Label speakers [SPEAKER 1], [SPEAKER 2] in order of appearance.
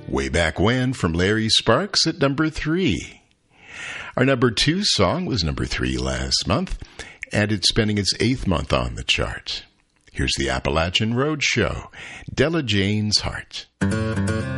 [SPEAKER 1] Way Back When from Larry Sparks at number 3. Our number 2 song was number 3 last month, and it's spending its 8th month on the chart. Here's the Appalachian Road Show, Della Jane's Heart.